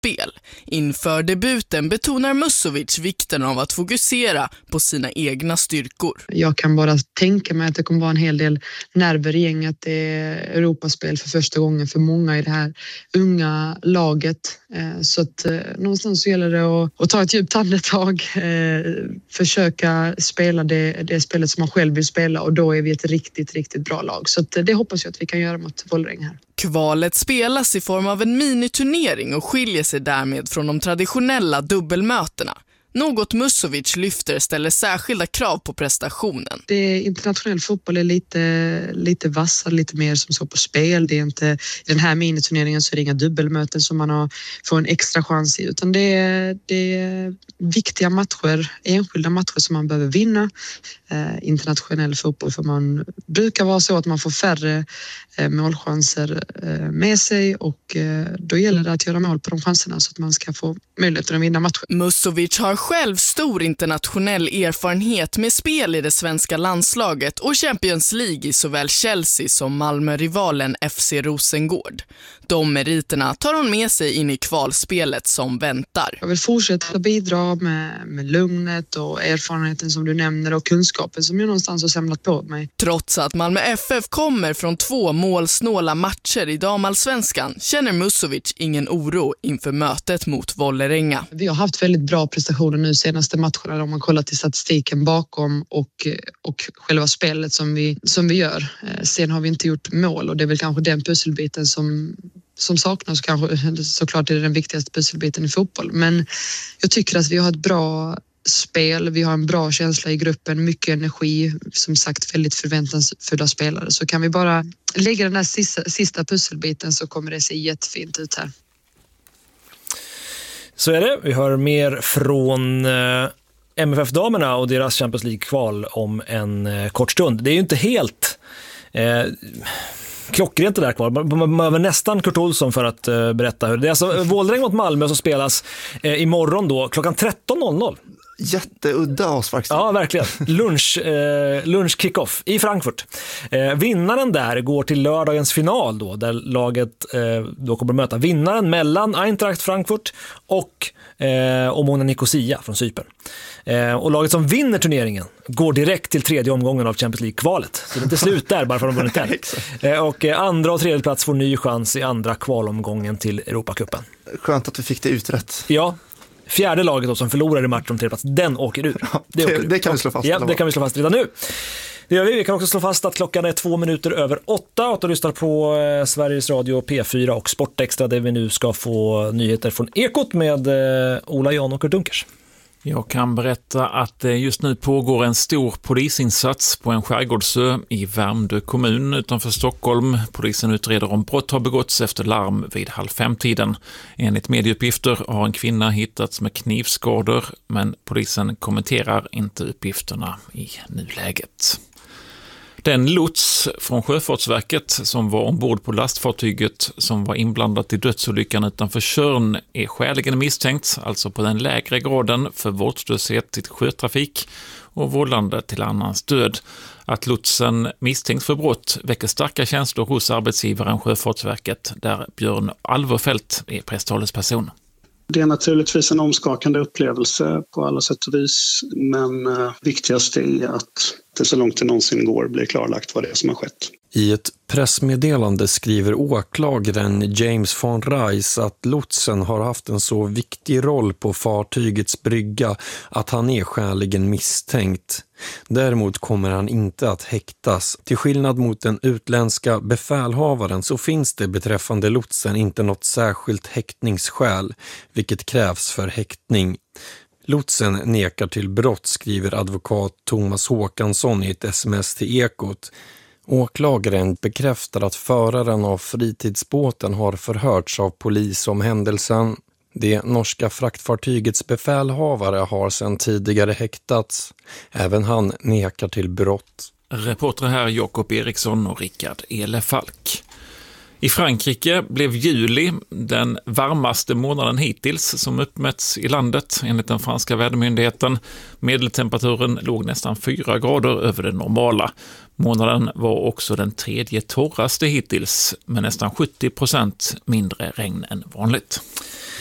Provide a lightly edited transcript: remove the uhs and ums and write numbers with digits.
spel. Inför debuten betonar Musovic vikten av att fokusera på sina egna styrkor. Jag kan bara tänka mig att det kommer vara en hel del nerver i gänget. Det är Europaspel för första gången för många i det här unga laget. Så att någonstans så gäller det att ta ett djupt andetag, försöka spela det spelet som man själv vill spela, och då är vi ett riktigt, riktigt bra lag. Så att det hoppas jag att vi kan göra mot Vålerenga här. Kvalet spelas i form av en miniturnering och skiljer sig därmed från de traditionella dubbelmötena. Något Musovic lyfter ställer särskilda krav på prestationen. Internationell fotboll är lite vassare, lite mer som så på spel. Det är inte, i den här miniturneringen så är det inga dubbelmöten som man får en extra chans i, utan det är viktiga matcher, enskilda matcher som man behöver vinna. Internationell fotboll, för man brukar vara så att man får färre målchanser med sig, och då gäller det att göra mål på de chanserna så att man ska få möjlighet att vinna matcher. Musovic har själv stor internationell erfarenhet med spel i det svenska landslaget och Champions League i såväl Chelsea som Malmö-rivalen FC Rosengård. De meriterna tar hon med sig in i kvalspelet som väntar. Jag vill fortsätta bidra med lugnet och erfarenheten som du nämner och kunskapen som jag någonstans har samlat på mig. Trots att Malmö FF kommer från 2 målsnåla matcher i damallsvenskan känner Musovic ingen oro inför mötet mot Vålerenga. Vi har haft väldigt bra prestationer nu senaste matcherna om man kollar till statistiken bakom och själva spelet som vi gör. Sen har vi inte gjort mål, och det är väl kanske den pusselbiten som saknas. Kanske såklart är det den viktigaste pusselbiten i fotboll, men jag tycker att vi har ett bra spel, vi har en bra känsla i gruppen, mycket energi, som sagt väldigt förväntansfulla spelare. Så kan vi bara lägga den här sista pusselbiten så kommer det se jättefint ut här. Så är det. Vi hör mer från MFF-damerna och deras Champions League-kval om en kort stund. Det är ju inte helt klockrent det där kvar. Man behöver nästan Kurt Olsson för att berätta hur det är. Alltså Vålerenga mot Malmö som spelas imorgon då klockan 13.00. Jätteudda avspark. Ja, verkligen. Lunch kick-off i Frankfurt. Vinnaren där går till lördagens final då, där laget då kommer att möta vinnaren mellan Eintracht Frankfurt och Omonia Nicosia från Cypern. Och laget som vinner turneringen går direkt till 3:e omgången av Champions League-kvalet. Så det är inte slut där bara för att de vunnit den. Och andra och tredje plats får ny chans i andra kvalomgången till Europacupen. Skönt att vi fick det uträtt. Ja. Fjärde laget då, som förlorar i match om 3:e plats, den åker ur. Ja, det kan vi slå fast. Ja, det kan vi slå fast redan nu. Det gör vi. Vi kan också slå fast att klockan är 2 minuter över 8 och att du lyssnar på Sveriges Radio P4 och Sportextra, där vi nu ska få nyheter från Ekot med Ola Jan och Kurt Dunkers. Jag kan berätta att just nu pågår en stor polisinsats på en skärgårdsö i Värmdö kommun utanför Stockholm. Polisen utreder om brott har begåtts efter larm vid 4:30. Enligt medieuppgifter har en kvinna hittats med knivskador, men polisen kommenterar inte uppgifterna i nuläget. Den lots från Sjöfartsverket som var ombord på lastfartyget som var inblandat i dödsolyckan utanför Tjörn är skäligen misstänkt, alltså på den lägre graden för vårdslöshet till sjötrafik och vållande till annans död. Att lotsen misstänkt för brott väcker starka känslor hos arbetsgivaren Sjöfartsverket, där Björn Alverfelt är presstalesperson. Det är naturligtvis en omskakande upplevelse på alla sätt och vis, men viktigast är att det så långt det någonsin går blir klarlagt vad det är som har skett. I ett pressmeddelande skriver åklagaren James von Reis att lotsen har haft en så viktig roll på fartygets brygga att han är skäligen misstänkt. Däremot kommer han inte att häktas. Till skillnad mot den utländska befälhavaren så finns det beträffande lotsen inte något särskilt häktningsskäl, vilket krävs för häktning. Lotsen nekar till brott, skriver advokat Thomas Håkansson i ett sms till Ekot. Åklagaren bekräftar att föraren av fritidsbåten har förhörts av polis om händelsen. Det norska fraktfartygets befälhavare har sedan tidigare häktats. Även han nekar till brott. Reporter här Jakob Eriksson och Rickard Elefalk. I Frankrike blev juli den varmaste månaden hittills som uppmätts i landet enligt den franska vädermyndigheten. Medeltemperaturen låg nästan 4 grader över det normala. Månaden var också den 3:e torraste hittills med nästan 70% mindre regn än vanligt.